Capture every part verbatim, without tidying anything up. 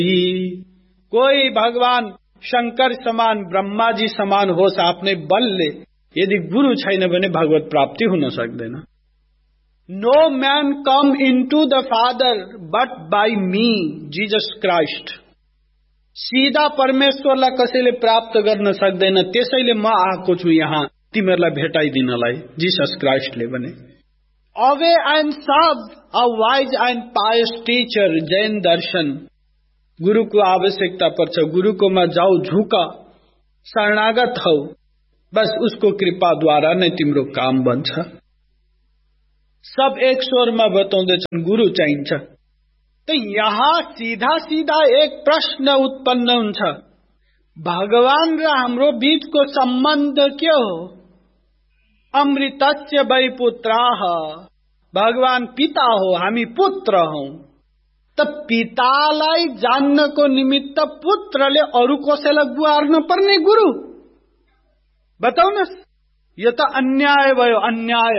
कोई भगवान शंकर समान, ब्रह्मा जी समान होस् आफ्नै बलले यदि गुरु छैन भने भगवत प्राप्ति हुन सक्दैन। No man com into the father but by me Jesus Christ. सीधा परमेश्वरलाई कसैले प्राप्त गर्न सक्दैन, त्यसैले म आएको छु यहाँ तिमीहरूलाई भेटाइदिनलाई, जीसस क्राइस्टले भने। Away and Sarva a wise and Payas teacher, Jain दर्शन। गुरुको आवश्यकता पर्छ, गुरुकोमा जाऊ, झुक, शरणागत हौ, बस उसको कृपाद्वारा नै तिम्रो काम बन्छ। सब एक स्वरमा बताउँदैछन् गुरु चाहिन्छ। तो यहाँ सीधा सीधा एक प्रश्न उत्पन्न हुन्छ, भगवान र हाम्रो बीचको सम्बन्ध के हो? अमृतस्य वै पुत्राः, भगवान पिता हो, हामी पुत्र हौ। त पितालाई जान्नको निमित्त पुत्रले अरू कसैलाई गुहार्न पर्ने गुरु? बताउनुहोस्, यो त अन्याय भयो, अन्याय।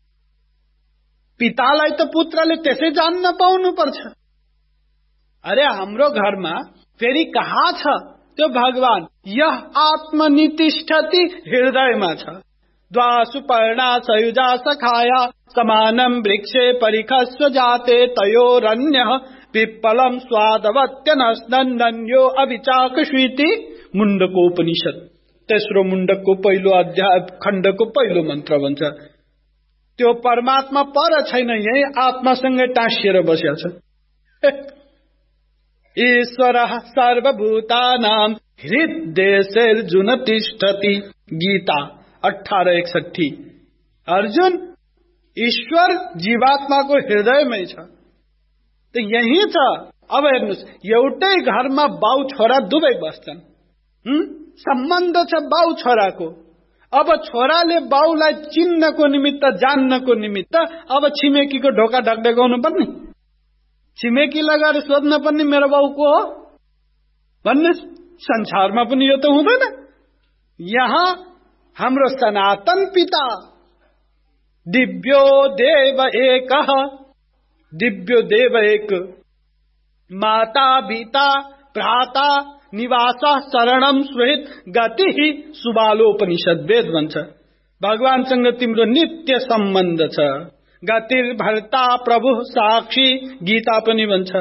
पितालाई त पुत्रले त्यसै जान्न पाउनु पर्छ। अरे हाम्रो घरमा फेरि कहाँ छ त्यो भगवान? यह आत्मनितिष्ठति, हृदयमा छ। द्वासुपर्णा सयुजा सखाया समानम वृक्षे परिखस्व जाते तयोरन्यः पिप्पलम स्वादवत्यनस्नन्यो अभिचाकश्विति। मुण्डकोपनिषद तेस्रो मुण्डकको पहिलो अध्याय खण्डको पहिलो मन्त्र भन्छ, त्यो परमात्मा पर छैन, यही आत्मासँगै टाँसिएर बसेको छ। ईश्वरः सर्वभूतानां हृद्देशेर्जुन तिष्ठति। गीता अठारह एकसठी। अर्जुन, ईश्वर जीवात्माको हृदयमै छ, त यही छ। अब हेर्नुहोस्, एउटै घरमा बाउ छोरा दुवै बस्छन्, सम्बन्ध छ बाउ छोराको। अब छोराले बाउलाई चिन्नको निमित्त, जान्नको निमित्त अब छिमेकीको ढोका ढकढकाउनु पर्ने, छिमेकी लगाएर सोध्न पर्ने मेरो बाउ को हो भन्ने। संसारमा पनि यो त हुँदैन। यहाँ हाम्रो सनातन पिता दिव्यो देव एक, दिव्यो देव एक, माता पिता भ्राता निवास शरणम सुहृत गति सुबालोपनिषद वेद भन्छ। भगवानसँग तिम्रो नित्य सम्बन्ध छ। गतिर भर्ता प्रभु साक्षी, गीता पनि भन्छ।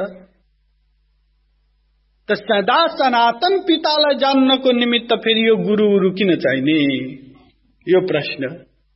त सदा सनातन पितालाई जान्नको निमित्त फेरि यो गुरुहरू किन चाहिने? यो प्रश्न।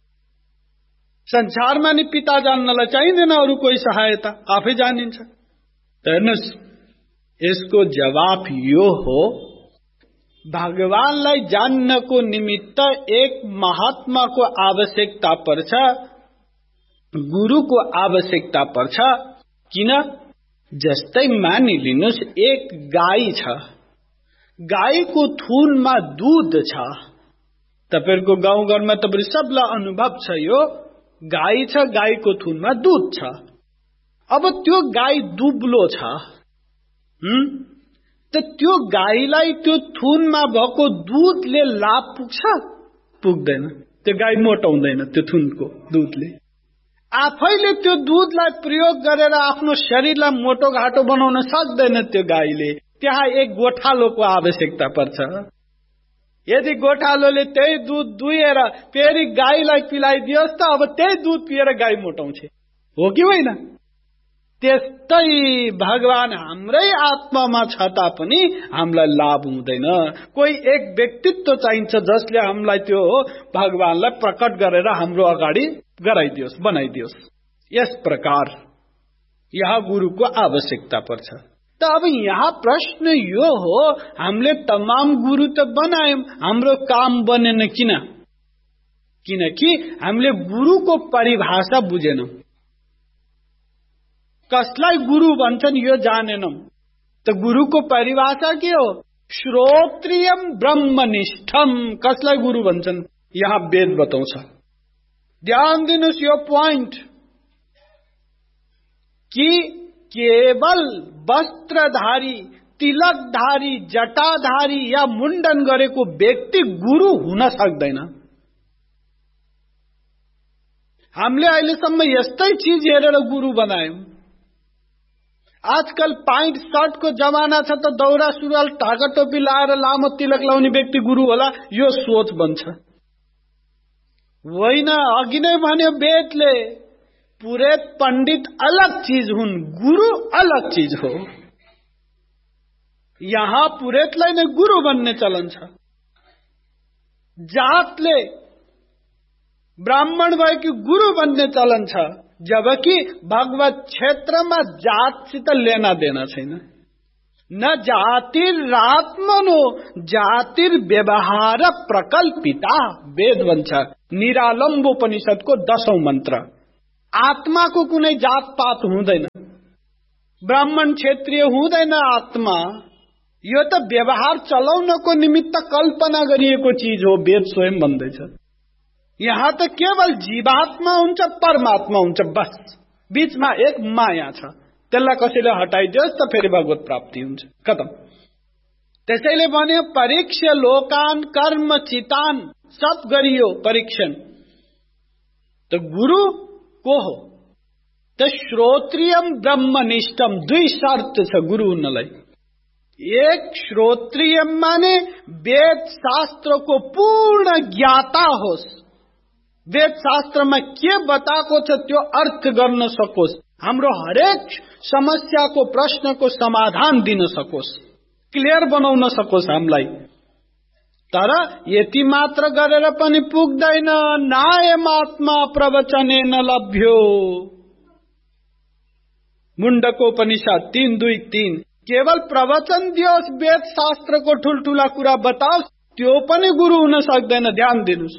संसारमा नि पिता जान्नलाई चाहिँदैन अरू कोही सहायता, आफै जानिन्छ। हेर्नुहोस्, यसको जवाब यो हो, भगवानलाई जान्नको निमित्त एक महात्माको आवश्यकता पर्छ, गुरुको आवश्यकता पर्छ। किन? जस्तै मानिलिनुहोस्, एक गाई छ, गाईको थुनमा दूध छ। तपाईहरुको गाउँघरमा तपाईहरु सबलाई अनुभव छ, यो गाई छ, गाईको थुनमा दूध छ। अब त्यो गाई दुब्लो छ, हम्म त त्यो गाईलाई त्यो थुनमा भएको दूधले लाभ पुग्छ? पुग्दैन। त्यो गाई मोटाउँदैन त्यो थुनको दूधले। आफैले त्यो दूधलाई प्रयोग गरेर आफ्नो शरीरलाई मोटो घाटो बनाउन सक्दैन त्यो गाईले। त्यहाँ एक गोठालोको आवश्यकता पर्छ। यदि गोठालोले त्यही दूध दुहेर फेरि गाईलाई पिलाइदियोस् त अब त्यही दूध पिएर गाई मोटाउँछ, हो कि होइन? त्यस्तै भगवान हाम्रै आत्मामा छ तापनि हामीलाई लाभ हुँदैन। कोही एक व्यक्तित्व चाहिन्छ जसले हामीलाई त्यो भगवानलाई प्रकट गरेर हाम्रो अगाडि गराइदियोस्, बनाइदियोस्। यस प्रकार यहाँ गुरुको आवश्यकता पर्छ। त अब यहाँ प्रश्न यो हो, हामीले तमाम गुरु त बनायौं, हाम्रो काम बनेन किन? किनकि हामीले गुरुको परिभाषा बुझेनौं। कसलाई गुरु भन्छन् यो जानेनौं। त गुरुको परिभाषा के हो? श्रोत्रियम ब्रह्मनिष्ठम। कसलाई गुरु भन्छन्? यहाँ वेद बताउँछ। ध्यान दिनुस् यो प्वाइन्ट कि केवल वस्त्रधारी, तिलकधारी, जटाधारी या मुण्डन गरेको व्यक्ति गुरु हुन सक्दैन। हामीले अहिलेसम्म यस्तै चीज हेरेर गुरु बनायौं। आजकल पाइन्ट सर्टको जमाना छ त दौरा सुरुवाल ढाका टोपी लाएर लामो तिलक लाउने व्यक्ति गुरु होला, यो सोच बन्छ। होइन, अघि नै भन्यो वेदले, पुरोहित पण्डित अलग चीज हुन्, गुरु अलग चीज हो। यहाँ पुरोहितलाई नै गुरु भन्ने चलन छ। जातले ब्राह्मण भयो कि गुरु भन्ने चलन छ, जबकि भगवत क्षेत्रमा जातसित लेना देना छैन। न जातिरात्मनो जातिर व्यवहार प्रकल्पिता, वेद भन्छ निरालम्बोपनिषदको दशौं मन्त्र। आत्माको कुनै जात पात हुँदैन, ब्राह्मण क्षेत्रीय हुँदैन आत्मा। यो त व्यवहार चलाउनको निमित्त कल्पना गरिएको चीज हो, वेद स्वयं भन्दैछ। यहाँ त केवल जीवात्मा हुन्छ, परमात्मा हुन्छ, बस बीचमा एक माया छ, त्यसलाई कसैले हटाइदियोस् त फेरि भगवत प्राप्ति हुन्छ, खतम। त्यसैले भन्यो परीक्ष लोकान कर्म चितान, सब गरियो परीक्षण। त गुरु को हो त श्रोत्रियम ब्रह्मनिष्ठम, दुई शर्त छ गुरु हुनलाई। एक श्रोत्रियम माने वेद शास्त्रको पूर्ण ज्ञाता होस्, वेद शास्त्रमा के बताएको छ त्यो अर्थ गर्न सकोस्, हाम्रो हरेक समस्याको प्रश्नको समाधान दिन सकोस्, क्लियर बनाउन सकोस् हामीलाई। तर यति मात्र गरेर पनि पुग्दैन। नायमात्मा प्रवचने न लभ्यो, मुण्डको उपनिषद तीन दुई तीन। केवल प्रवचन दियोस्, वेद शास्त्रको ठुल्ठुला कुरा बताओस्, त्यो पनि गुरु हुन सक्दैन, ध्यान दिनुस्।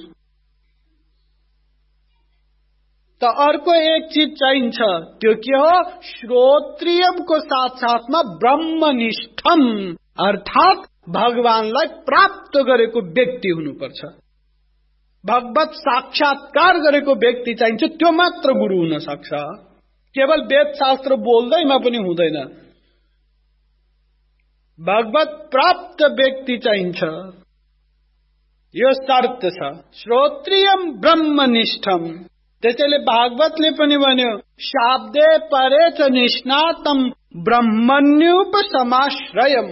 त अर्को एक चीज चाहिन्छ, त्यो के हो? श्रोत्रियमको साथ साथमा ब्रह्मनिष्ठम, अर्थात भगवानलाई प्राप्त गरेको व्यक्ति हुनुपर्छ, भगवत साक्षात्कार गरेको व्यक्ति चाहिन्छ, त्यो मात्र गुरु हुन सक्छ। केवल वेद शास्त्र बोल्दैमा पनि हुँदैन, भगवत प्राप्त व्यक्ति चाहिन्छ, यो शर्त छ। श्रोत्रियम ब्रह्मनिष्ठम। त्यसैले भागवतले पनि भन्यो शाब्दे परे च निष्णातम ब्रह्मण्योपसमाश्रयम,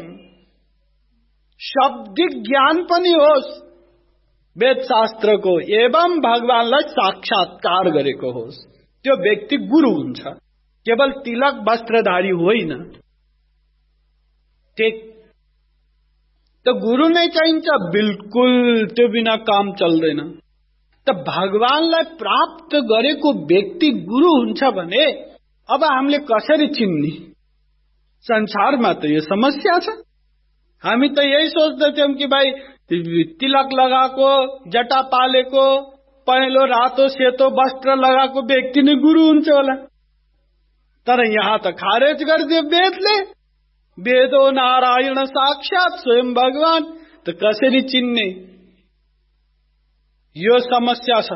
शब्दिक ज्ञान पनि होस् वेद शास्त्रको, एवं भगवानलाई साक्षात्कार गरेको होस्, त्यो व्यक्ति गुरु हुन्छ, केवल तिलक वस्त्रधारी होइन। ठीक, तो गुरु नै चाहिन्छ, बिल्कुल त्यो बिना काम चल्दैन। त भगवानलाई प्राप्त गरेको व्यक्ति गुरु हुन्छ भने अब हामीले कसरी चिन्ने? संसारमा त यो समस्या छ। हामी त यही सोच्दथ्यौं कि भाइ तिलक लगाएको, जटा पालेको, पहेँलो रातो सेतो वस्त्र लगाएको व्यक्ति नै गुरु हुन्छ होला। तर यहाँ त खारेज गरिदियो वेदले, वेदो नारायण साक्षात स्वयं भगवान। त कसरी चिन्ने? यो समस्या छ।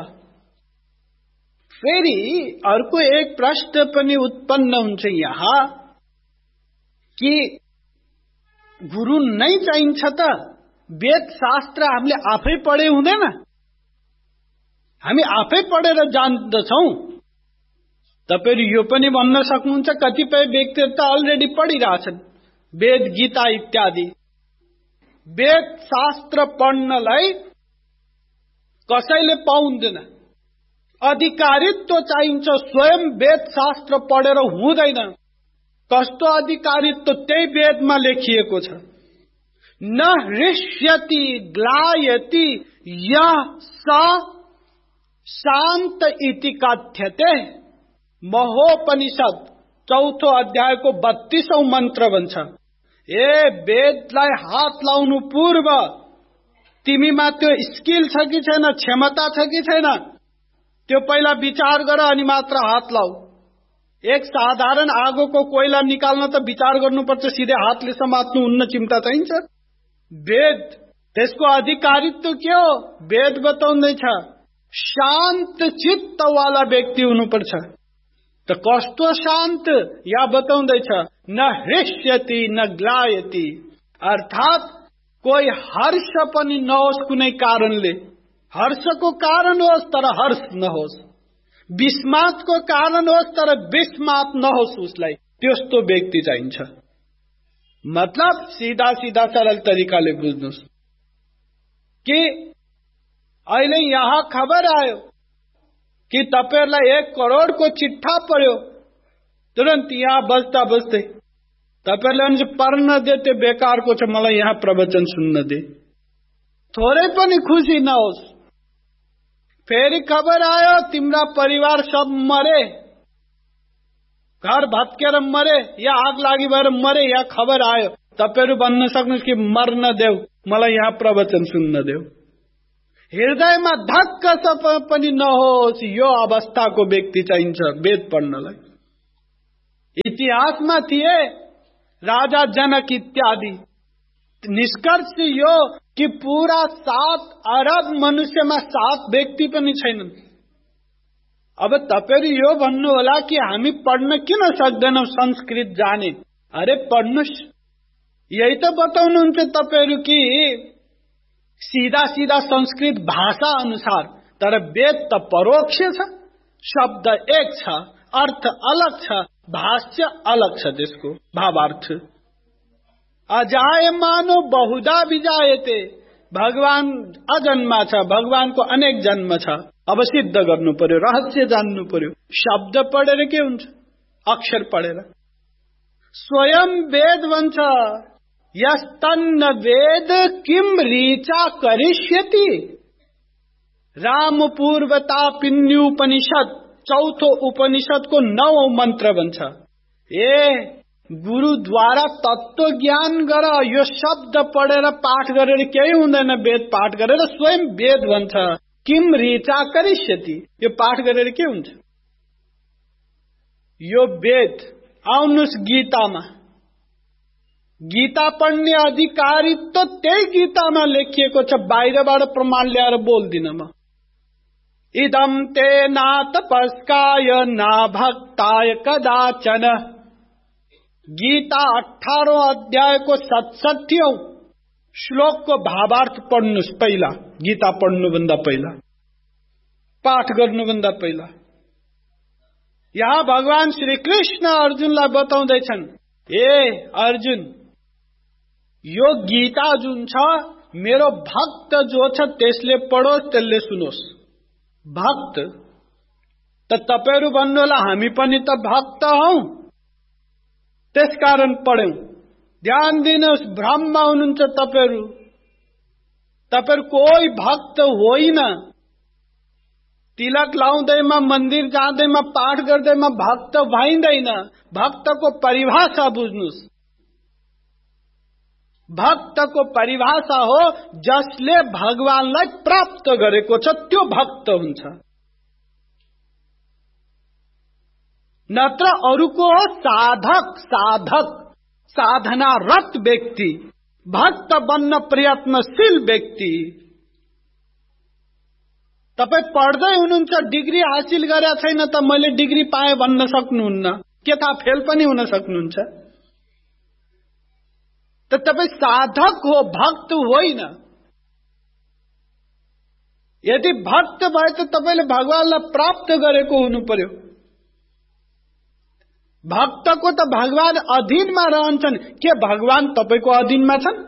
फेरि अर्को एक प्रश्न पनि उत्पन्न हुन्छ यहाँ कि गुरु नै चाहिन्छ त वेद शास्त्र हामीले आफै पढे हुँदैन? हामी आफै पढेर जान्दछौं। तपाईहरु यो पनि भन्न सक्नुहुन्छ कतिपय व्यक्तिहरु त अलरेडी पढिरहेछन् वेद गीता इत्यादि। वेद शास्त्र पढ्नलाई कसैले पाउँदैन, अधिकारित्व चाहिन्छ, स्वयं वेद शास्त्र पढेर हुँदैन। कस्तो अधिकारित्व? त्यही वेदमा लेखिएको छ, न हृष्यति ग्लायति यः स शान्त इति कथ्यते। महोपनिषद चौथो अध्यायको बत्तीसौं मन्त्र भन्छ, ए वेदलाई हात लाउनु पूर्व तिमीमा त्यो स्किल छ कि छैन, क्षमता छ कि छैन, त्यो पहिला विचार गर अनि मात्र हात लाऊ। एक साधारण आगोको कोइला निकाल्न त विचार गर्नुपर्छ, सिधै हातले समात्नु हुन्न, चिम्टा चाहिन्छ। वेद त्यसको अधिकारित्व के हो? वेद बताउँदैछ शान्त चित्तवाला व्यक्ति हुनुपर्छ। त कस्तो शान्त? या बताउँदैछ न हृष्यति न ग्लायति, अर्थात कोही हर्ष पनि नहोस्, कुनै कारणले हर्षको कारण होस् तर हर्ष नहोस्, विस्मातको कारण होस् तर विस्मात नहोस् उसलाई। त्यस्तो व्यक्ति चाहिन्छ। मतलब सीधा सीधा सरल तरिकाले बुझ्नुस् कि अहिले यहाँ खबर आयो कि तपाईहरुलाई एक करोडको चिट्ठा पर्यो, तुरन्त यहाँ बस्दा बस्दै तपाईहरुले पढ्न दे, त्यो बेकारको छ, मलाई यहाँ प्रवचन सुन्न दे, थोरै पनि खुसी नहोस्। फेरि खबर आयो तिम्रा परिवार सब मरे, घर भत्केर मरे या आग लागि भएर मरे, या खबर आयो, तपाईहरु भन्न सक्नुहुन्छ कि मर्न देऊ, मलाई यहाँ प्रवचन सुन्न देऊ। हृदयमा धक्क पनि नहोस्, यो अवस्थाको व्यक्ति चाहिन्छ वेद पढ्नलाई। इतिहासमा थिए राजा जनक इत्यादि। निष्कर्ष यो कि पूरा सात अरब मनुष्यमा सात व्यक्ति पनि छैनन्। अब तपाईहरु यो भन्नु होला कि हामी पढ्न किन सक्दैनौं, संस्कृत जाने? अरे पढ्नुस्, यही त बताउनुहुन्छ तपाईहरु कि सीधा सीधा संस्कृत भाषा अनुसार, तर वेद त परोक्ष छ, शब्द एक छ, अर्थ अलग छ, भाष्य अलग छ, त्यसको भावार्थ। अजायमानो बहुधा विजायते, भगवान अजन्मा छ, भगवानको अनेक जन्म छ। अब सिद्ध गर्नु पर्यो, रहस्य जान्नु पर्यो। शब्द पढेर के हुन्छ? अक्षर पढेर। स्वयं वेद भन्छ यस्तन्न वेद किम ऋचा करिष्यति। राम पूर्वता पिन्युपनिषद चौथो उपनिषदको नौ मन्त्र भन्छ, ए गुरुद्वारा तत्व ज्ञान गर, यो शब्द पढेर पाठ गरेर केही हुँदैन, वेद पाठ गरेर। स्वयं वेद भन्छ किम ऋचा करिष्यति, यो पाठ गरेर के हुन्छ? यो वेद। आउनुस् गीतामा, गीता पढ्ने अधिकारित्व त त्यही गीतामा लेखिएको छ, बाहिरबाट प्रमाण ल्याएर बोल्दिन म। इदं ते ना तपस्काय ना भक्ताय कदाचन। गीता अठारह अध्यायको सतसठीऔं श्लोकको भावार्थ पढ्नुस् पहिला, गीता पढ्नुभन्दा पहिला, पाठ गर्नुभन्दा पहिला। यहाँ भगवान श्री कृष्ण अर्जुनलाई बताउँदैछन्, ए अर्जुन, यो गीता जुन छ मेरो भक्त जो छ त्यसले पढोस्, त्यसले सुनोस्। भक्त त तपाईहरु भन्नु होला हामी पनि त भक्त हौ, त्यसकारण पढ्यौं। ध्यान दिनुहोस्, भ्रममा हुनुहुन्छ तपाईहरु। तपाईहरु कोही भक्त होइन। तिलक लाउँदैमा, मन्दिर जाँदैमा, पाठ गर्दैमा भक्त भइँदैन। भक्तको परिभाषा बुझ्नुस्। भक्तको परिभाषा हो जसले भगवानलाई प्राप्त गरेको छ, त्यो भक्त हुन्छ। नत्र अरूको हो साधक। साधक साधनारत व्यक्ति, भक्त बन्न प्रयत्नशील व्यक्ति। तपाई पढ्दै हुनुहुन्छ, डिग्री हासिल गरेका छैन त मैले डिग्री पाए भन्न सक्नुहुन्न, के थाहा फेल पनि हुन सक्नुहुन्छ। त तपाई साधक हो, भक्त होइन। यदि भक्त भए त तपाईले भगवानलाई प्राप्त गरेको हुनु पर्यो। भक्तको त भगवान अधीनमा रहन्छन्। के भगवान तपाईको अधीनमा छन्?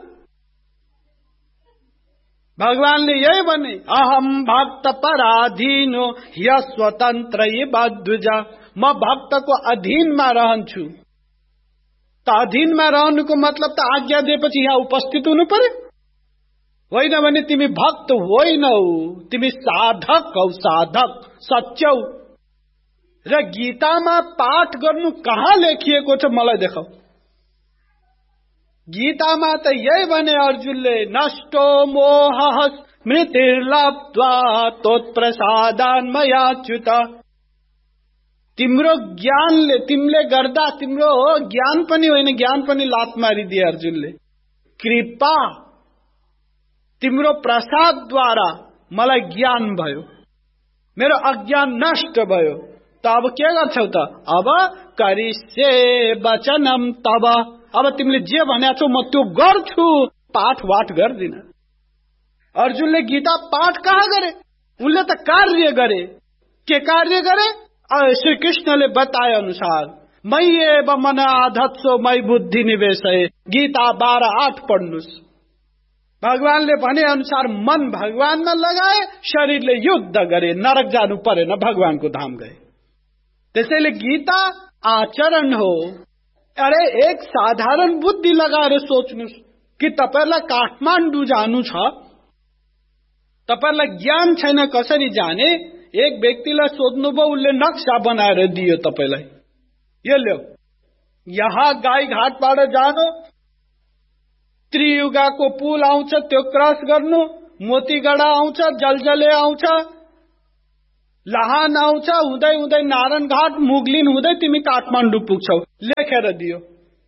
भगवानले यही भने, अहम भक्त पराधीनो ह्य स्वतन्त्र बद्वजा। म भक्तको अधीनमा रहन्छु। त अधीनमा रहनुको मतलब त आज्ञा दिएपछि यहाँ उपस्थित हुनु पर्यो, होइन भने तिमी भक्त होइनौ, तिमी साधक हौ। साधक सच्चौ। र गीतामा पाठ गर्नु कहाँ लेखिएको छ मलाई देखाऊ। गीतामा त यही भने अर्जुनले, नष्टो मोहः स्मृतिर्लब्ध्वा त्वत्प्रसादान् मयाच्युत। तिम्रो ज्ञानले, तिमीले गर्दा तिम्रो ज्ञान पनि होइन, ज्ञान पनि लात मारिदिए अर्जुनले। कृपा, तिम्रो प्रसादद्वारा मलाई ज्ञान भयो, मेरो अज्ञान नष्ट भयो। त अब के गर्छौ त? अब करिष्ये वचनम तब। अब तिमीले जे भनेको छौ म त्यो गर्छु, पाठ वाठ गर्दिन। अर्जुनले गीता पाठ कहाँ गरे? उनले त कार्य गरे। के कार्य गरे? श्री कृष्णले बताए अनुसार मय्येव मन आधत्सो मयि बुद्धि निवेशय, गीता बाह्र आठ पढ्नुस्। भगवानले भने अनुसार मन भगवानमा लगाए, शरीरले युद्ध गरे, नरक जानु परेन, भगवानको धाम गए। त्यसैले गीता आचरण हो। अरे एक साधारण बुद्धि लगाएर सोच्नुस् कि तपाईलाई काठमाडौँ जानु छ, तपाईलाई ज्ञान छैन कसरी जाने, एक व्यक्तिलाई सोध्नुभयो, उसले नक्सा बनाएर दियो तपाईलाई, यो ल्याऊ, यहाँ गाई घाटबाट जानु, त्रियुगाको पुल आउँछ, त्यो क्रस गर्नु, मोतीगढा आउँछ, जलजले आउँछ, लाहान आउँछ, हुँदै हुँदै नारायण घाट, मुगलिन हुँदै तिमी काठमाडौँ पुग्छौ, लेखेर दियो।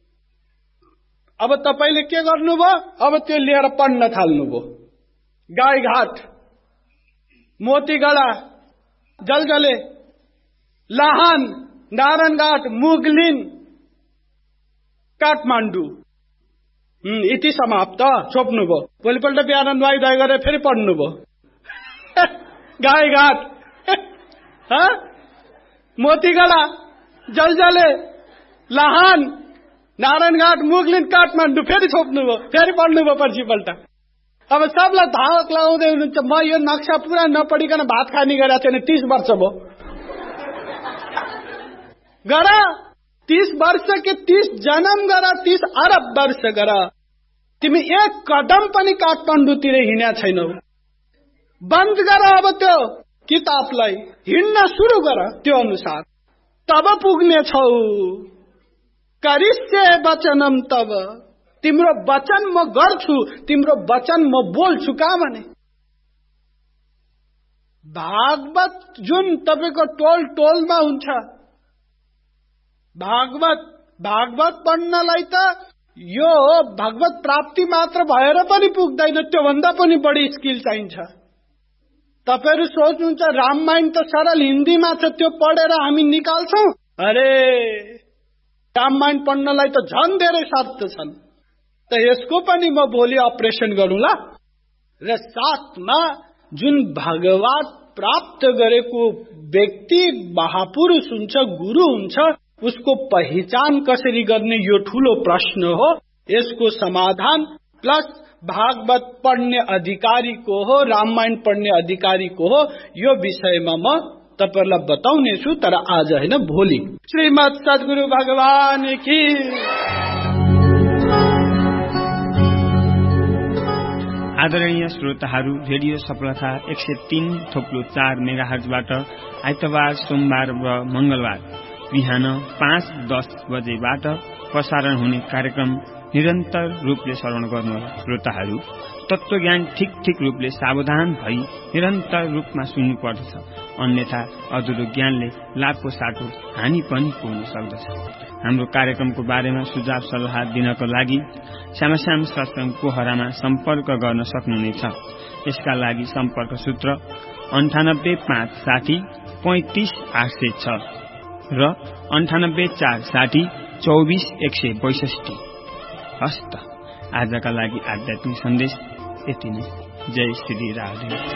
अब तपाईले के गर्नुभयो? अब त्यो लिएर पढ्न थाल्नुभयो। गाई घाट, मोतीगढा, जलजले, लाहान, नारायण घाट, मुगलिन, काठमाडौँ, इति समाप्त, छोप्नुभयो। भोलिपल्ट बिहान नुहाई धुवाई गरेर फेरि पढ्नुभयो। गाई घाट, मोतीगढा, जलजले, लाहान, नारायण घाट, मुगलिन, काठमाडौँ, फेरि छोप्नुभयो, फेरि पढ्नुभयो पर्सिपल्ट। अब सबलाई धावक लगाउँदै हुनुहुन्छ, म यो नक्सा पुरा नपढिकन भात खाने गरेको थिएन, तीस वर्ष भयो। गर तीस वर्ष के तीस जन्म गर, तीस अरब वर्ष गर, तिमी एक कदम पनि काठमाडौँतिर हिँड्या छैनौ। बन्द गर अब त्यो किताबलाई, हिँड्न सुरु गर त्यो अनुसार, तब पुग्ने छौ। करिष्ये वचनम तब, तिम्रो वचन म गर्छु, तिम्रो वचन म बोल्छु। कहाँ भने भागवत जुन तपाईको टोल टोलमा हुन्छ, भागवत भागवत पढ्नलाई त यो भगवत प्राप्ति मात्र भएर पनि पुग्दैन, त्योभन्दा पनि बढी स्किल चाहिन्छ। तपाईहरु सोच्नुहुन्छ रामायण त सरल हिन्दीमा छ, त्यो पढेर हामी निकाल्छौं। अरे रामायण पढ्नलाई त झन् धेरै शर्त छन्, त यसको पनि म भोलि अपरेसन गरौँला। र साथमा जुन भगवत प्राप्त गरेको व्यक्ति महापुरुष हुन्छ, गुरु हुन्छ, उसको पहिचान कसरी गर्ने, यो ठूलो प्रश्न हो। यसको समाधान प्लस भागवत पढ्ने अधिकारी को हो, रामायण पढ्ने अधिकारी को हो, यो विषयमा म तपाईहरुलाई बताउने छु, तर आज हैन, भोलि। श्रीमद् सद्गुरु भगवान की। आदरणीय श्रोताहरू, रेडियो सफलता एक सय तीन थोप्लो चार मेगाहर्जबाट आइतबार, सोमबार र मंगलबार बिहान पाँच दस बजेबाट प्रसारण हुने कार्यक्रम निरन्तर रूपले श्रवण गर्नुहोला। श्रोताहरू, तत्वज्ञान ठीक ठीक रूपले सावधान भई निरन्तर रूपमा सुन्नु पर्दछ, अन्यथा अधुरो ज्ञानले लाभको साटो हानि पनि पुग्न सक्दछ। हाम्रो कार्यक्रमको बारेमा सुझाव सल्लाह दिनको लागि श्यामश्याम सत्संग पोखरामा सम्पर्क गर्न सक्नुहुनेछ। यसका लागि सम्पर्क सूत्र अन्ठानब्बे पाँच साठी पैंतीस आठ सय छ र अन्ठानब्बे चार साठी चौबीस एक सय बैसठी। हस्त आजका लागि आध्यात्मिक सन्देश यति नै। जय श्री राधे।